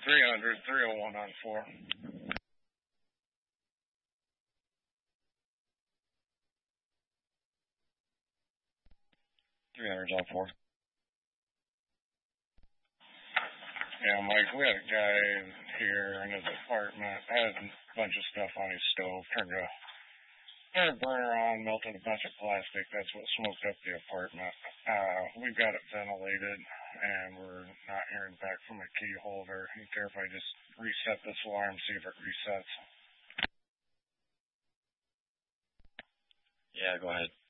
300, 301 on 4. 300's on 4. Yeah, Mike, we had a guy here in his apartment, had a bunch of stuff on his stove, turned a burner on, melted a bunch of plastic. That's what smoked up the apartment. We've got it ventilated, and we're not hearing back from a key holder. You care if I just reset this alarm, see if it resets? Yeah, go ahead.